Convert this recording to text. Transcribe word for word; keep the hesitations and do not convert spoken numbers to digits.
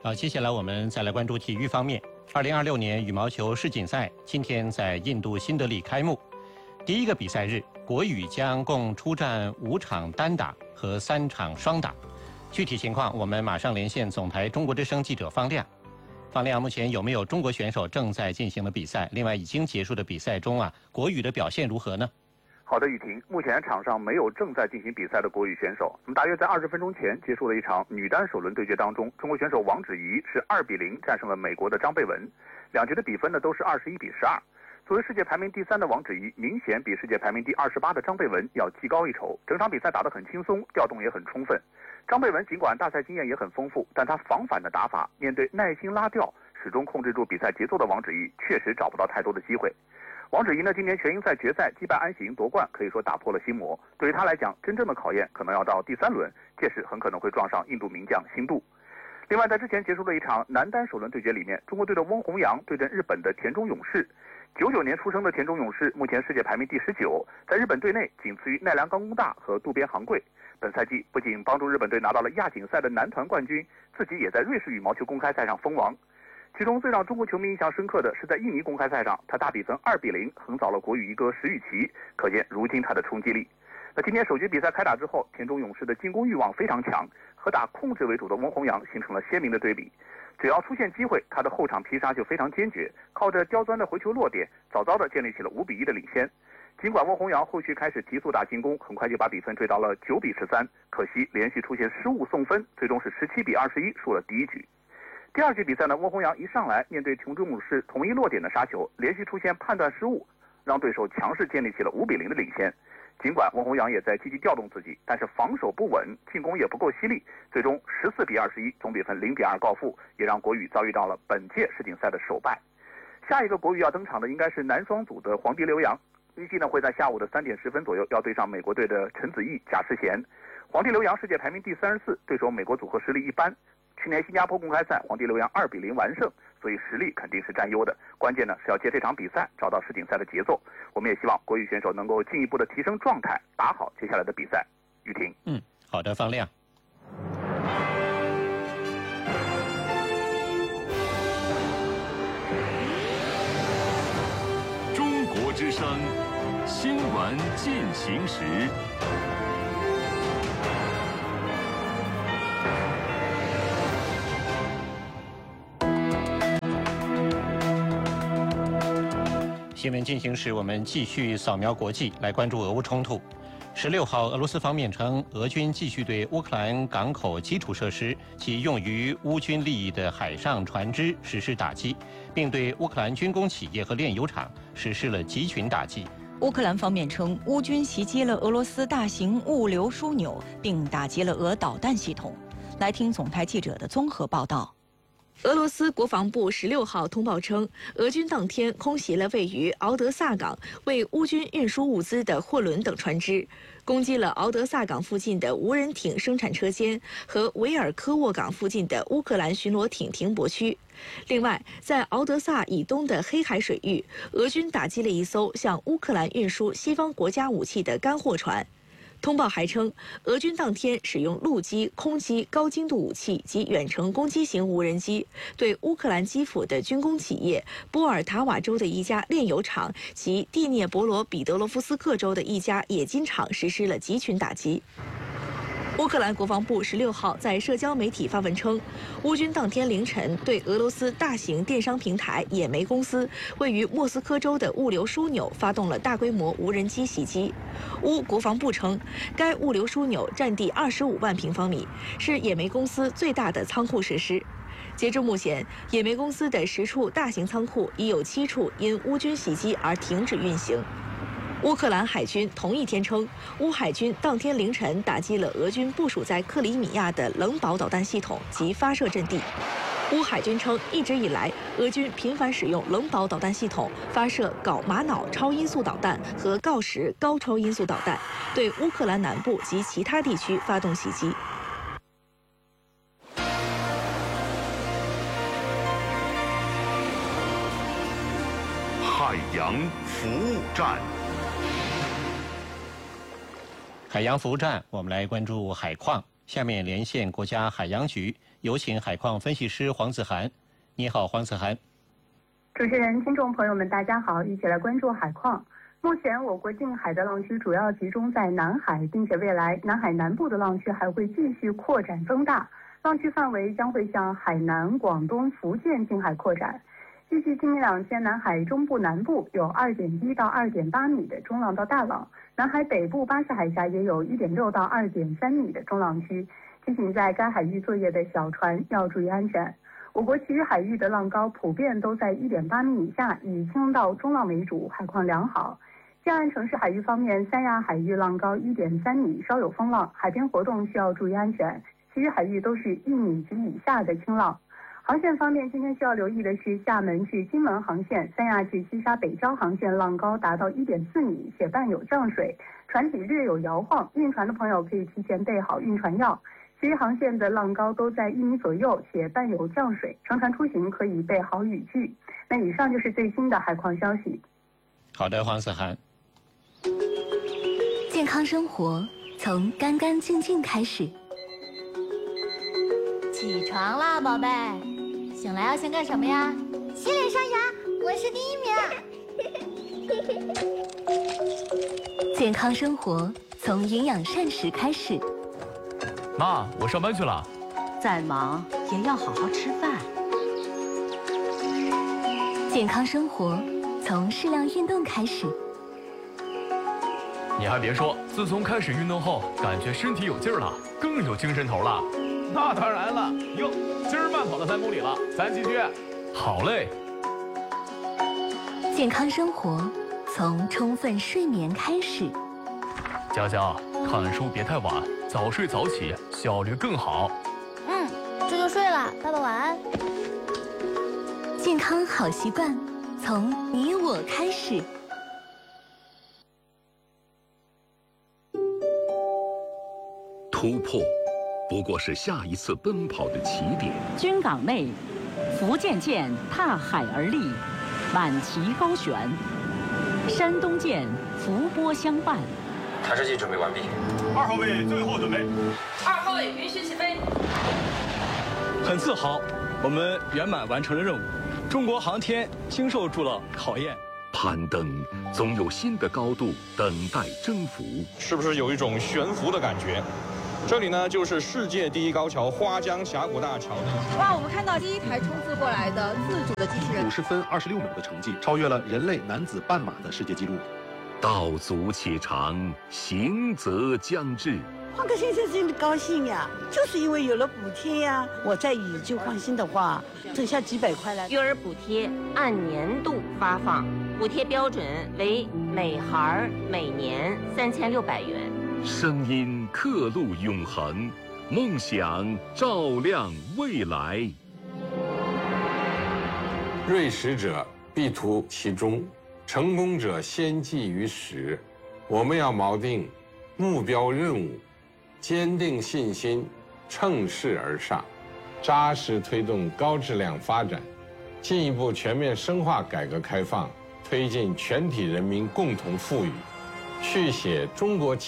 好，接下来我们再来关注体育方面。二零二六年羽毛球世锦赛今天在印度新德里开幕。第一个比赛日，国羽将共出战五场单打和三场双打。具体情况，我们马上连线总台中国之声记者方亮。方亮，目前有没有中国选手正在进行的比赛？另外，已经结束的比赛中啊，国羽的表现如何呢？ 好的，雨婷，目前场上没有正在进行比赛的国羽选手。那么大约在二十分钟前结束了一场女单首轮对决当中，中国选手王芷怡是二比零战胜了美国的张贝文，两局的比分呢都是二十一比十二。作为世界排名第三的王芷怡，明显比世界排名第二十八的张贝文要技高一筹。整场比赛打得很轻松，调动也很充分。张贝文尽管大赛经验也很丰富，但他防反的打法，面对耐心拉调、始终控制住比赛节奏的王芷怡，确实找不到太多的机会。王芷怡呢，今年全英赛决赛击败安喜莹夺冠，可以说打破了心魔。对于她来讲，真正的考验可能要到第三轮，届时很可能会撞上印度名将辛杜。另外，在之前结束的一场男单首轮对决里面，中国队的翁宏阳对阵日本的田中勇士。九九年出生的田中勇士，目前世界排名第十九，在日本队内仅次于奈良冈功大和渡边航贵。本赛季不仅帮助日本队拿到了亚锦赛的男团冠军，自己也在瑞士羽毛球公开赛上封王。其中最让中国球迷印象深刻的是在印尼公开赛上，他大比分二比零横扫了国羽一哥石宇奇，可见如今他的冲击力。那今天首局比赛开打之后，田中勇士的进攻欲望非常强，和打控制为主的翁宏阳形成了鲜明的对比。只要出现机会，他的后场劈杀就非常坚决，靠着刁钻的回球落点，早早的建立起了五比一的领先。尽管翁宏阳后续开始提速打进攻，很快就把比分追到了九比十三，可惜连续出现失误送分，最终是十七比二十一输了第一局。第二局比赛呢，翁宏阳一上来面对田中勇士同一落点的杀球，连续出现判断失误，让对手强势建立起了五比零的领先。尽管翁宏阳也在积极调动自己，但是防守不稳，进攻也不够犀利，最终十四比二十一，总比分零比二告负，也让国羽遭遇到了本届世锦赛的首败。下一个国羽要登场的应该是男双组的黄迪刘洋，预计呢会在下午的三点十分左右要对上美国队的陈子毅、贾世贤。黄迪刘洋世界排名第三十四，对手美国组合实力一般。去年新加坡公开赛，黄迪刘洋二比零完胜，所以实力肯定是占优的。关键呢是要借这场比赛找到世锦赛的节奏。我们也希望国羽选手能够进一步的提升状态，打好接下来的比赛。雨婷， 嗯，好的，方亮。 中国之声，新闻进行时。 新闻进行时，我们继续扫描国际，来关注俄乌冲突。十六号，俄罗斯方面称，俄军继续对乌克兰港口基础设施及用于乌军利益的海上船只实施打击，并对乌克兰军工企业和炼油厂实施了集群打击。 乌克兰方面称，乌军袭击了俄罗斯大型物流枢纽，并打击了俄导弹系统。来听总台记者的综合报道。 俄罗斯国防部十六号通报称，俄军当天空袭了位于敖德萨港为乌军运输物资的货轮等船只，攻击了敖德萨港附近的无人艇生产车间和维尔科沃港附近的乌克兰巡逻艇停泊区。另外，在敖德萨以东的黑海水域，俄军打击了一艘向乌克兰运输西方国家武器的干货船。通报还称，俄军当天使用陆基、空基高精度武器及远程攻击型无人机，对乌克兰基辅的军工企业、波尔塔瓦州的一家炼油厂及蒂涅博罗彼得罗夫斯克州的一家冶金厂实施了集群打击。乌克兰国防部十六号在社交媒体发文称，乌军当天凌晨对俄罗斯大型电商平台野莓公司位于莫斯科州的物流枢纽发动了大规模无人机袭击。乌国防部称，该物流枢纽占地二十五万平方米，是野莓公司最大的仓库设施。截至目前，野莓公司的十处大型仓库已有七处因乌军袭击而停止运行。乌克兰海军同一天称，乌海军当天凌晨打击了俄军部署在克里米亚的冷堡导弹系统及发射阵地。乌海军称，一直以来，俄军频繁使用冷堡导弹系统发射镐玛瑙超音速导弹和锆石高超音速导弹，对乌克兰南部及其他地区发动袭击。 海洋服务站。 海洋服务站，我们来关注海况。 下面连线国家海洋局，有请海况分析师黄子涵。你好，黄子涵。 主持人、听众朋友们，大家好，一起来关注海况。目前我国近海的浪区主要集中在南海，并且未来南海南部的浪区还会继续扩展增大，浪区范围将会向海南、广东、福建近海扩展。预计今明两天，南海中部南部有 二点一 到 二点八 米的中浪到大浪，南海北部巴士海峡也有 一点六 到 二点三 米的中浪区。提醒在该海域作业的小船要注意安全。我国其余海域的浪高普遍都在 一点八 米以下，以轻到中浪为主，海况良好。近岸城市海域方面，三亚海域浪高 一点三 米，稍有风浪，海边活动需要注意安全。其余海域都是一米及以下的轻浪。航线方面，今天需要留意的是厦门至金门航线、三亚至西沙北礁航线浪高达到 一点四 米，且伴有降水，船体略有摇晃，晕船的朋友可以提前备好晕船药。其余航线的浪高都在一米左右，且伴有降水，乘船出行可以备好雨具。那以上就是最新的海况消息。 好的，黄子涵。 健康生活从干干净净开始。 起床啦，宝贝！醒来要先干什么呀？ 洗脸刷牙，我是第一名。健康生活从营养膳食开始。 妈，我上班去了。 再忙也要好好吃饭。 健康生活从适量运动开始。 你还别说，自从开始运动后，感觉身体有劲儿了，更有精神头了。 那当然了，哟，今儿慢跑了三公里了，咱继续。 好嘞。 健康生活从充分睡眠开始。 佳佳，看书别太晚，早睡早起，效率更好。 嗯，这就睡了，爸爸晚安。 健康好习惯从你我开始。 突破不过是下一次奔跑的起点。 军港内，福建舰踏海而立，满旗高悬；山东舰伏波相伴。 探视器准备完毕。 二号位最后准备。 二号位允许起飞。 很自豪，我们圆满完成了任务。中国航天经受住了考验。 攀登总有新的高度等待征服。 是不是有一种悬浮的感觉？这里呢，就是世界第一高桥花江峡谷大桥。 哇，我们看到第一台冲刺过来的自主的机器人， 五十分二十六秒的成绩，超越了人类男子半马的世界纪录。 道阻且长，行则将至。 换个先生真的高兴呀，就是因为有了补贴呀。我再以旧换新的话，挣下几百块来。 育儿补贴按年度发放，补贴标准为每孩每年三千六百元。 声音刻录永恒，梦想照亮未来。 锐识者必图其中，成功者先记于始。我们要锚定目标任务，坚定信心，乘势而上，扎实推动高质量发展，进一步全面深化改革开放，推进全体人民共同富裕，续写中国